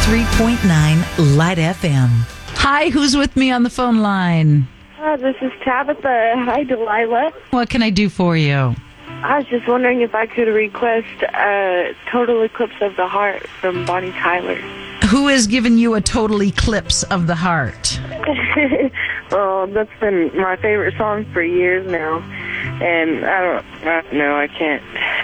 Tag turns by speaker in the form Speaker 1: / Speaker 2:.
Speaker 1: 103.9 Light FM. Hi, who's with me on the phone line?
Speaker 2: This is Tabitha. Hi, Delilah.
Speaker 1: What can I do for you?
Speaker 2: I was just wondering if I could request Total Eclipse of the Heart from Bonnie Tyler.
Speaker 1: Who has given you a total eclipse of the heart?
Speaker 2: Well, that's been my favorite song for years now. And I don't know, I can't